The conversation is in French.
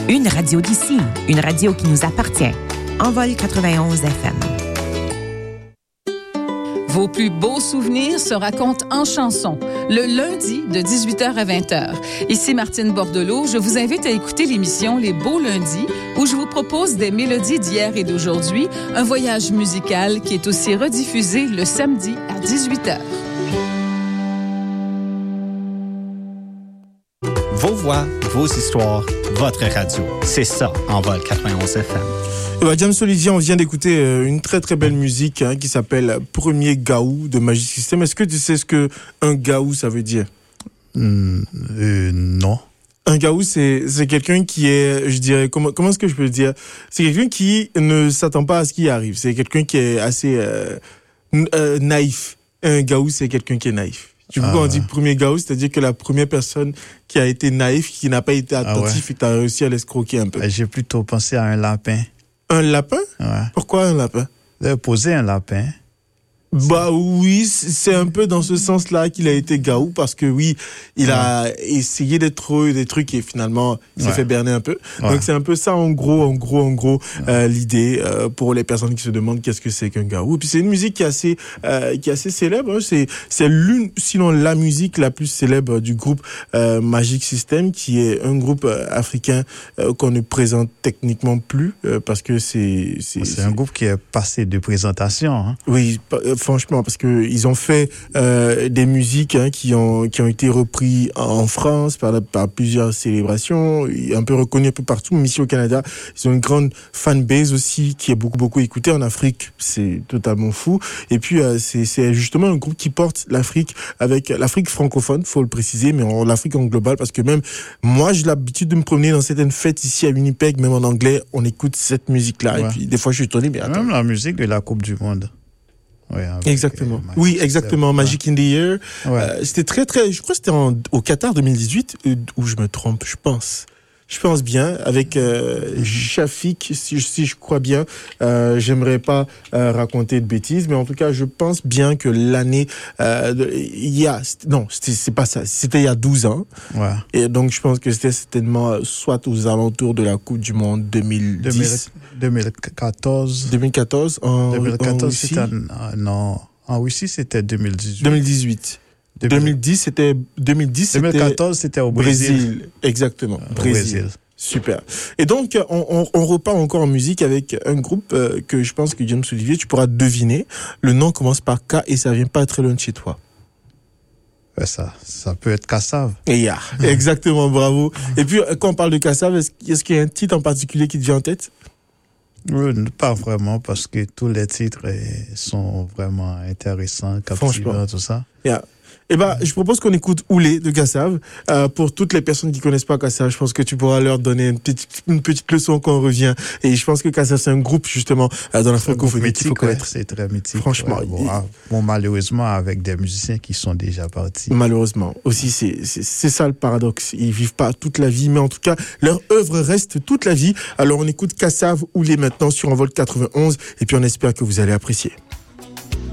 Une radio d'ici, une radio qui nous appartient. Envol 91 FM. Vos plus beaux souvenirs se racontent en chansons, le lundi de 18h à 20h. Ici Martine Bordelot, je vous invite à écouter l'émission Les Beaux Lundis, où je vous propose des mélodies d'hier et d'aujourd'hui, un voyage musical qui est aussi rediffusé le samedi à 18h. Vos voix, vos histoires, votre radio. C'est ça, Envol 91 FM. James Olivier, on vient d'écouter une très très belle musique qui s'appelle Premier Gaou de Magic System. Est-ce que tu sais ce que un gaou ça veut dire? Non. Un gaou, c'est quelqu'un qui est, je dirais, comment est-ce que je peux le dire? C'est quelqu'un qui ne s'attend pas à ce qui arrive. C'est quelqu'un qui est assez naïf. Un gaou, c'est quelqu'un qui est naïf. Du coup, quand on dit premier gaou, c'est-à-dire que la première personne qui a été naïf, qui n'a pas été attentif et qui a réussi à l'escroquer un peu. J'ai plutôt pensé à un lapin. Un lapin? Ouais. Pourquoi un lapin? Poser un lapin. Bah oui, c'est un peu dans ce sens-là qu'il a été gaou, parce que oui, il a essayé d'être des trucs et finalement il s'est fait berner un peu. Donc c'est un peu ça en gros l'idée pour les personnes qui se demandent qu'est-ce que c'est qu'un gaou. Et puis c'est une musique qui est assez célèbre. Hein. C'est l'une, sinon la musique la plus célèbre du groupe Magic System, qui est un groupe africain qu'on ne présente techniquement plus parce que c'est un groupe qui est passé de présentation. Hein. Oui. Franchement, parce que ils ont fait des musiques qui ont été reprises en France par plusieurs célébrations, un peu reconnues un peu partout, mais ici au Canada, ils ont une grande fanbase aussi qui est beaucoup écoutée. En Afrique, c'est totalement fou. Et puis c'est justement un groupe qui porte l'Afrique, avec l'Afrique francophone, faut le préciser, mais l'Afrique en global, parce que même moi j'ai l'habitude de me promener dans certaines fêtes ici à Winnipeg, même en anglais, on écoute cette musique-là. Et puis des fois je suis étonné, mais attends. Même la musique de la Coupe du Monde. Ouais, exactement. Oui, exactement. Magic in the Year. C'était très, je crois que c'était au Qatar 2018, où je me trompe, je pense. Je pense bien, avec Shafik, si je crois bien. J'aimerais pas raconter de bêtises, mais en tout cas, je pense bien que l'année... c'est pas ça. C'était il y a 12 ans. Ouais. Et donc, je pense que c'était certainement soit aux alentours de la Coupe du Monde 2010. 2014. 2014 en Russie. C'était... non, en Russie, c'était 2018. 2010, c'était 2014, c'était au Brésil. Exactement. Brésil. Super. Et donc, on repart encore en musique avec un groupe que je pense que James Olivier, tu pourras deviner. Le nom commence par K et ça vient pas très loin de chez toi. Ça peut être Kassav. Exactement, bravo. Et puis, quand on parle de Kassav, est-ce qu'il y a un titre en particulier qui te vient en tête? Pas vraiment, parce que tous les titres sont vraiment intéressants, captivants, tout ça. Eh ben, je propose qu'on écoute Oulé de Kassav. Pour toutes les personnes qui connaissent pas Kassav, je pense que tu pourras leur donner une petite leçon quand on revient. Et je pense que Kassav, c'est un groupe, justement, dans la francophonie qu'il faut connaître. C'est très mythique. Franchement. Bon, malheureusement, avec des musiciens qui sont déjà partis. Malheureusement. Aussi, c'est ça le paradoxe. Ils vivent pas toute la vie, mais en tout cas, leur œuvre reste toute la vie. Alors, on écoute Kassav Oulé maintenant sur Envol 91. Et puis, on espère que vous allez apprécier.